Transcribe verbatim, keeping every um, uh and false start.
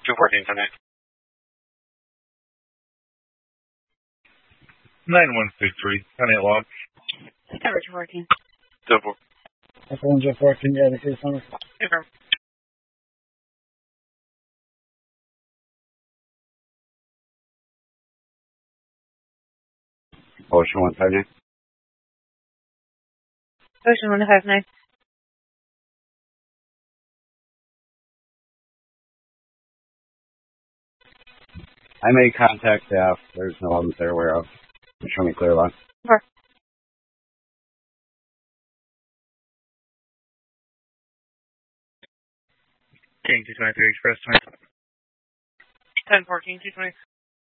two fourteen, ten eight. nine one six three, ten eight log. Average fourteen. two four. Echo one Jet fourteen, yeah, the case number. Confirm. Ocean one five nine. Ocean one five nine. I made contact staff. There's no elements they're aware of. Show me clear line. Four. King two twenty-three, Express twenty. ten fourteen, two twenty.